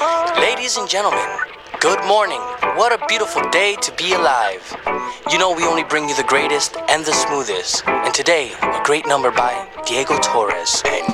Ladies and gentlemen, good morning. What a beautiful day to be alive. You know we only bring you the greatest and the smoothest. And today, a great number by Diego Torres. And